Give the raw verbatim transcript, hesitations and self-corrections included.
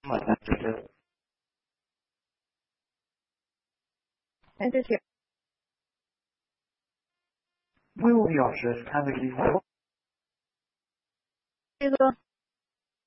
晚上就是。 哎，这是。 六个小时看个衣服。 这个。